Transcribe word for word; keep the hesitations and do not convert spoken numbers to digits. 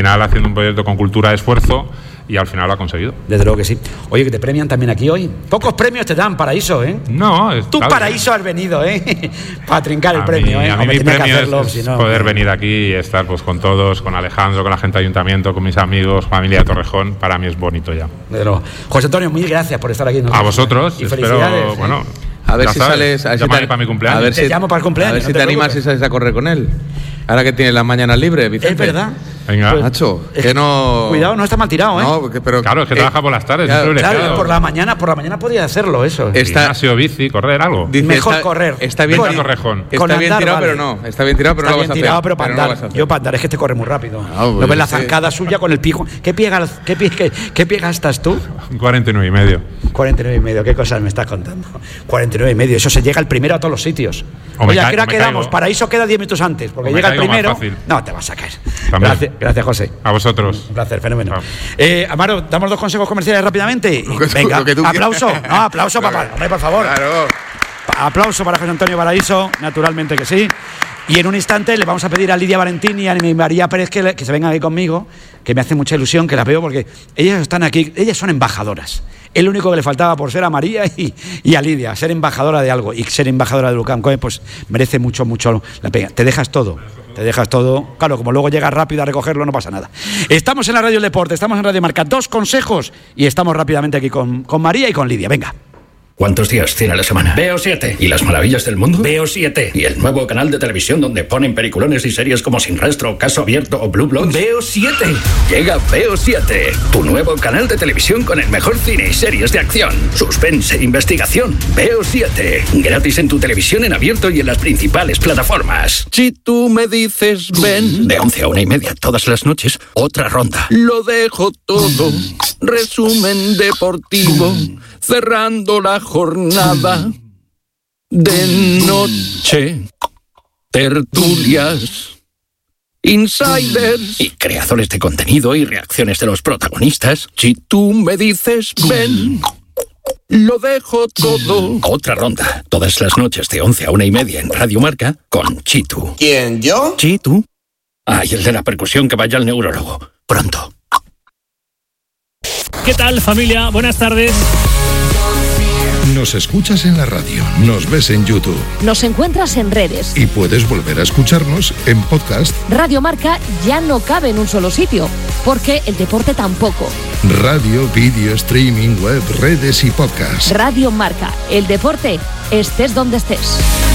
final haciendo un proyecto con cultura de esfuerzo, y al final lo ha conseguido. Desde luego que sí. Oye, que te premian también aquí hoy. Pocos premios te dan, Paraíso, ¿eh? No, es, Tú, claro, Paraíso, has venido, ¿eh? Para trincar el a premio, mí, ¿eh? A mí Hombre, mi tenía que premio hacerlo, es, si es no, poder eh. venir aquí y estar pues con todos, con Alejandro, con la gente de ayuntamiento, con mis amigos, familia de Torrejón. Para mí es bonito ya. Desde luego. José Antonio, mil gracias por estar aquí. A vosotros, y espero, felicidades, ¿eh? bueno, A ver ya si sabes, sales. A ver si llámame te, para mi cumpleaños. A ver Te si, llamo para el cumpleaños, A ver no si te te animas preocupes. y sales a correr con él. Ahora que tienes las mañanas libres, Vicente. Es verdad. Venga. Pues, Nacho, es que no. Cuidado, no está mal tirado, ¿eh? No, porque- pero. Claro, es que eh, trabaja por las tardes. claro, es privilegiado. Claro, por la mañana, por la mañana podía hacerlo, eso. Es- está- Gimnasio, bici, correr, algo. dice, Mejor está- correr. Está bien, Vente a Con- Torrejón. está con bien andar, tirado, vale. pero no. Está bien tirado, pero Está no lo bien vas a hacer. tirado, pero para no lo andar. vas a hacer. Yo para andar, es que te corre muy rápido. pues ¿No ves la sí. zancada suya con el pijo? ¿Qué pie, qué pie, qué, qué pie gastas tú? cuarenta y nueve y medio. cuarenta y nueve y medio, qué cosas me estás contando. cuarenta y nueve y medio, eso se llega el primero a todos los sitios. O me Oye, ¿a ca- qué hora o me quedamos? caigo. Paraíso queda diez minutos antes, porque O me llega el caigo más primero. fácil. No, te vas a caer. También. Gracias, gracias, José. A vosotros. Un placer, fenómeno. Chao. Eh, Amaro, damos dos consejos comerciales rápidamente. Lo que tú- Venga, lo que tú aplauso. quieras. No, aplauso, papá. Hombre, por favor. Claro. Aplauso para José Antonio Paraíso, naturalmente que sí. Y en un instante le vamos a pedir a Lidia Valentín y a María Pérez que, le- que se vengan aquí conmigo, que me hace mucha ilusión, que las veo porque ellas están aquí, ellas son embajadoras. Es lo único que le faltaba por ser a María y, y a Lidia, ser embajadora de algo y ser embajadora de Lucan Coe, pues merece mucho, mucho la pena. Te dejas todo. Te dejas todo. Claro, como luego llegas rápido a recogerlo, no pasa nada. Estamos en la Radio del Deporte, estamos en Radio Marca. Dos consejos y estamos rápidamente aquí con, con María y con Lidia. Venga. ¿Cuántos días tiene la semana? Veo siete. ¿Y las maravillas del mundo? Veo siete. ¿Y el nuevo canal de televisión donde ponen peliculones y series como Sin Rastro, Caso Abierto o Blue Bloods? Veo siete. Llega Veo siete, tu nuevo canal de televisión con el mejor cine y series de acción, suspense, investigación. Veo siete. Gratis en tu televisión en abierto y en las principales plataformas. Si tú me dices ven, De once a una y media todas las noches, otra ronda. lo dejo todo. Resumen deportivo, cerrando la jornada de noche. Tertulias, insiders. Y creadores de contenido y reacciones de los protagonistas. Si tú me dices ven, lo dejo todo. Otra ronda. Todas las noches de once a una y media en Radio Marca con Chitu. ¿Quién, yo? ¿Chitu? Ah, y el de la percusión que vaya al neurólogo. Pronto. ¿Qué tal, familia? Buenas tardes. Nos escuchas en la radio, nos ves en YouTube Nos encuentras en redes. y puedes volver a escucharnos en podcast. Radio Marca ya no cabe en un solo sitio, porque el deporte tampoco. Radio, vídeo, streaming, web, redes y podcast. Radio Marca, el deporte, estés donde estés.